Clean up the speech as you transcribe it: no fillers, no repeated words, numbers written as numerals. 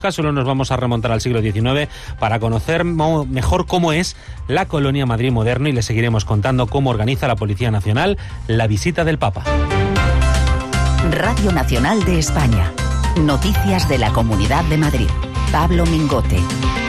Solo nos vamos a remontar al siglo XIX para conocer mejor cómo es la Colonia Madrid moderno y le seguiremos contando cómo organiza la Policía Nacional la visita del Papa. Radio Nacional de España. Noticias de la Comunidad de Madrid. Pablo Mingote.